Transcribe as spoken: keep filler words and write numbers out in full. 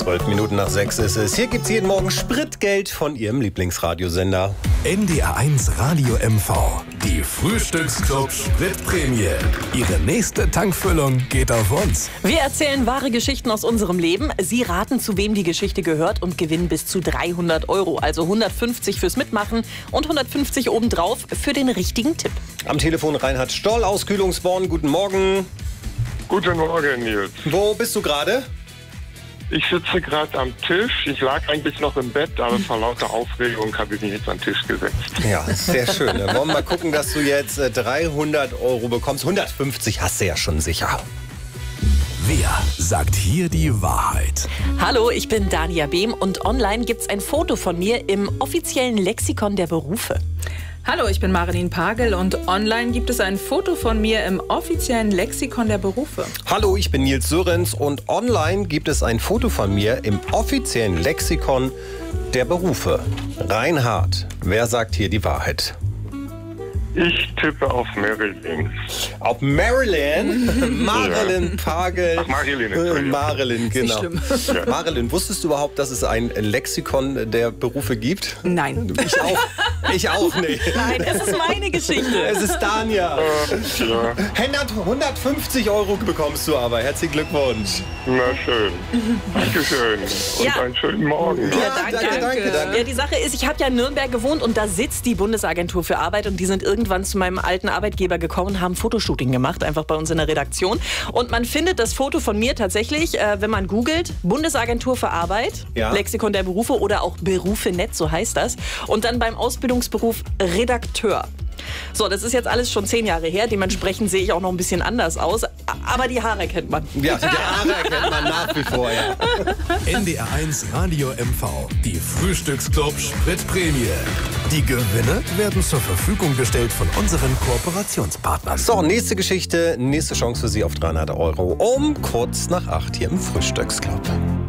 Zwölf Minuten nach sechs ist es. Hier gibt's jeden Morgen Spritgeld von Ihrem Lieblingsradiosender. N D R eins Radio M V. Die Frühstücksclub Spritprämie. Ihre nächste Tankfüllung geht auf uns. Wir erzählen wahre Geschichten aus unserem Leben. Sie raten, zu wem die Geschichte gehört und gewinnen bis zu dreihundert Euro. Also hundertfünfzig fürs Mitmachen und hundertfünfzig obendrauf für den richtigen Tipp. Am Telefon Reinhard Stoll aus Kühlungsborn. Guten Morgen. Guten Morgen, Nils. Wo bist du gerade? Ich sitze gerade am Tisch. Ich lag eigentlich noch im Bett, aber vor lauter Aufregung habe ich mich jetzt an den Tisch gesetzt. Ja, sehr schön. Dann wollen wir mal gucken, dass du jetzt dreihundert Euro bekommst. hundertfünfzig hast du ja schon sicher. Wer sagt hier die Wahrheit? Hallo, ich bin Dania Behm und online gibt's ein Foto von mir im offiziellen Lexikon der Berufe. Hallo, ich bin Marilyn Pagel und online gibt es ein Foto von mir im offiziellen Lexikon der Berufe. Hallo, ich bin Nils Sörenz und online gibt es ein Foto von mir im offiziellen Lexikon der Berufe. Reinhard, wer sagt hier die Wahrheit? Ich tippe auf Marilyn. Auf Marilyn? Marilyn Pagel. Ach, Marilyn, Äh, Entschuldigung. Marilyn, genau. schlimm. Ja. Marilyn, wusstest du überhaupt, dass es ein Lexikon der Berufe gibt? Nein. Ich auch. Ich auch nicht. Nein, es ist meine Geschichte. Es ist Dania. Äh, ja, hundertfünfzig Euro bekommst du aber. Herzlichen Glückwunsch. na schön. Dankeschön. Und Ja. einen schönen Morgen. Ja, danke. danke, danke, danke. Ja, die Sache ist, ich habe ja in Nürnberg gewohnt und da sitzt die Bundesagentur für Arbeit und die sind irgendwann zu meinem alten Arbeitgeber gekommen und haben ein Fotoshooting gemacht, einfach bei uns in der Redaktion. Und man findet das Foto von mir tatsächlich, äh, wenn man googelt, Bundesagentur für Arbeit, Ja. Lexikon der Berufe oder auch Berufe.net, so heißt das. Und dann beim Ausbildungsberuf Redakteur. So, das ist jetzt alles schon zehn Jahre her, dementsprechend sehe ich auch noch ein bisschen anders aus, aber die Haare kennt man. Ja, die Haare erkennt man nach wie vor, ja. N D R eins Radio M V. Die Frühstücksclub Spritprämie. Die Gewinne werden zur Verfügung gestellt von unseren Kooperationspartnern. So, nächste Geschichte, nächste Chance für Sie auf dreihundert Euro um kurz nach acht hier im Frühstücksclub.